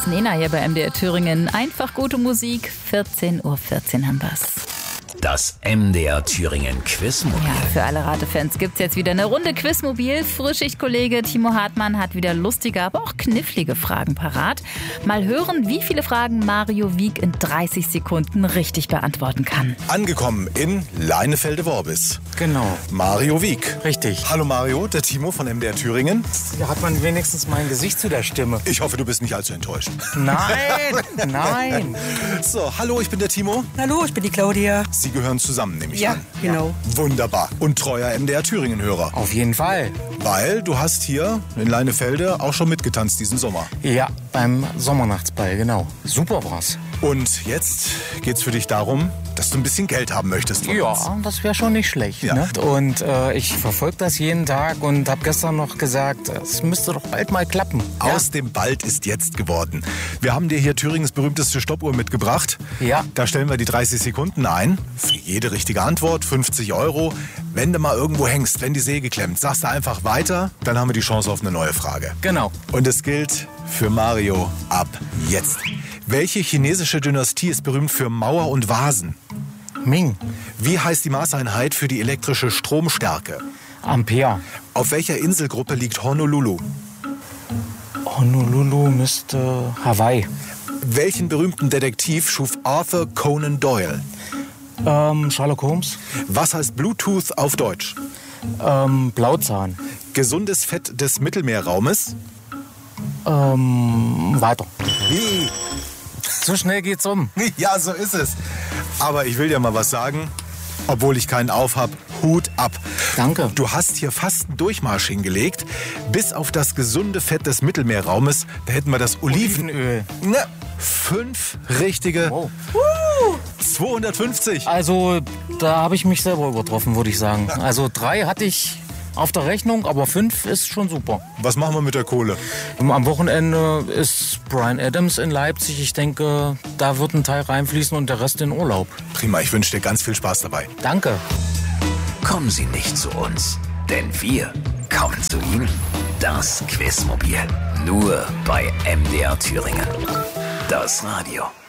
ist Nena hier bei MDR Thüringen. Einfach gute Musik, 14:14 Uhr haben wir's. Das MDR Thüringen Quizmobil. Ja, für alle Ratefans gibt's jetzt wieder eine Runde Quizmobil. Frühschichtkollege Timo Hartmann hat wieder lustige, aber auch knifflige Fragen parat. Mal hören, wie viele Fragen Mario Wieck in 30 Sekunden richtig beantworten kann. Angekommen in Leinefelde-Worbis. Genau, Mario Wieck. richtig. Hallo Mario, der Timo von MDR Thüringen. Hier hat man wenigstens mein Gesicht zu der Stimme. Ich hoffe, du bist nicht allzu enttäuscht. Nein, nein. So, hallo, ich bin der Timo. Hallo, ich bin die Claudia. Sie gehören zusammen, nehme ich Ja, an. genau. Wunderbar. Und treuer MDR Thüringen-Hörer. Auf jeden Fall. Weil du hast hier in Leinefelde auch schon mitgetanzt diesen Sommer. Ja, beim Sommernachtsball, genau. Super war's. Und jetzt geht's für dich darum, dass du ein bisschen Geld haben möchtest von uns. Ja, das wäre schon nicht schlecht. Ja. Ne? Und ich verfolge das jeden Tag und habe gestern noch gesagt, es müsste doch bald mal klappen. Aus dem Bald ist jetzt geworden. Wir haben dir hier Thüringens berühmteste Stoppuhr mitgebracht. Ja. Da stellen wir die 30 Sekunden ein. Für jede richtige Antwort 50 €. Wenn du mal irgendwo hängst, wenn die Säge klemmt, sagst du einfach weiter, dann haben wir die Chance auf eine neue Frage. Genau. Und es gilt für Mario ab jetzt. Welche chinesische Dynastie ist berühmt für Mauer und Vasen? Ming, Wie heißt die Maßeinheit für die elektrische Stromstärke? Ampere. Auf welcher Inselgruppe liegt Honolulu? Honolulu müsste Hawaii. Welchen berühmten Detektiv schuf Arthur Conan Doyle? Sherlock Holmes. Was heißt Bluetooth auf Deutsch? Blauzahn. Gesundes Fett des Mittelmeerraumes? Weiter. Wie? So schnell geht's um. Ja, so ist es. Aber ich will dir mal was sagen. Obwohl ich keinen auf hab, Hut ab. Danke. Du hast hier fast einen Durchmarsch hingelegt. Bis auf das gesunde Fett des Mittelmeerraumes, da hätten wir das Olivenöl. Ne, 5 richtige. Wow. 250. Also, da habe ich mich selber übertroffen, würde ich sagen. Also 3 hatte ich auf der Rechnung, aber 5 ist schon super. Was machen wir mit der Kohle? Am Wochenende ist Bryan Adams in Leipzig. Ich denke, da wird ein Teil reinfließen und der Rest in Urlaub. Prima, ich wünsche dir ganz viel Spaß dabei. Danke. Kommen Sie nicht zu uns, denn wir kommen zu Ihnen. Das Quizmobil. Nur bei MDR Thüringen. Das Radio.